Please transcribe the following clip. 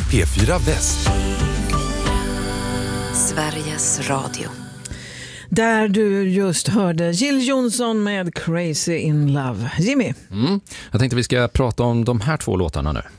P4 Väst. Sveriges Radio. Där du just hörde Jill Johnson med Crazy in Love. Jimmy? Jag tänkte vi ska prata om de här två låtarna nu.